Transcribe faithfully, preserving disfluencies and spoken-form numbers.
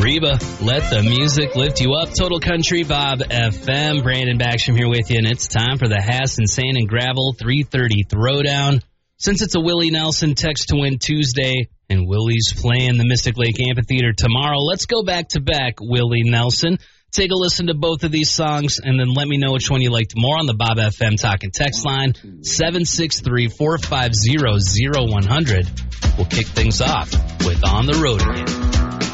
Reba, let the music lift you up. Total Country Bob F M. Brandon Backstrom here with you, and it's time for the Hass and Sand and Gravel three thirty Throwdown. Since it's a Willie Nelson Text to Win Tuesday, and Willie's playing the Mystic Lake Amphitheater tomorrow, let's go back to back, Willie Nelson. Take a listen to both of these songs, and then let me know which one you liked more on the Bob F M Talk and Text line, seven six three, four five zero, zero one zero zero. We'll kick things off with On the Road Again.